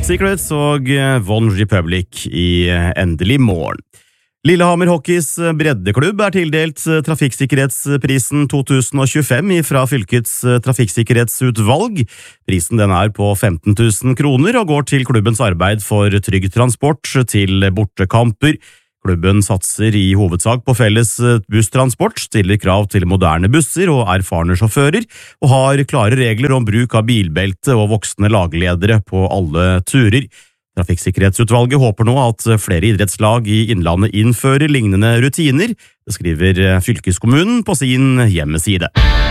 Secrets og One Republic i Endelig morgen. Lillehammer Hockeys breddeklubb tildelt Trafikksikkerhetsprisen 2025 fra fylkets trafikksikkerhetsutvalg. Prisen den på 15 000 kroner og går til klubbens arbeid for trygg transport til bortekamper. Klubben satser i hovedsak på felles busstransport, stiller krav til moderne busser og erfarne sjåfører, og har klare regler om bruk av bilbelte og voksne lagledere på alle turer. Trafikksikkerhetsutvalget håper nå at flere idrettslag i Innlandet innfører lignende rutiner, det skriver fylkeskommunen på sin hjemmeside.